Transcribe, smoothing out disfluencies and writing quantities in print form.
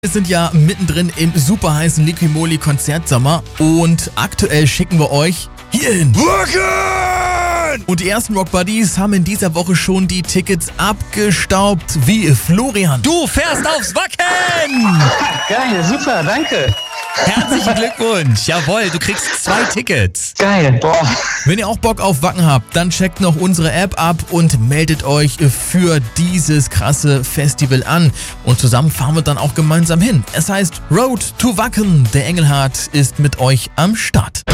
Wir sind ja mittendrin im super heißen Liquimoli Konzertsommer und aktuell schicken wir euch hierhin. Wacken! Und die ersten Rock Buddies haben in dieser Woche schon die Tickets abgestaubt, wie Florian. Du fährst aufs Wacken! Geil, super, danke. Herzlichen Glückwunsch. Jawohl, du kriegst 2 Tickets. Geil, boah. Wenn ihr auch Bock auf Wacken habt, dann checkt noch unsere App ab und meldet euch für dieses krasse Festival an. Und zusammen fahren wir dann auch gemeinsam hin. Es heißt Road to Wacken. Der Engelhardt ist mit euch am Start.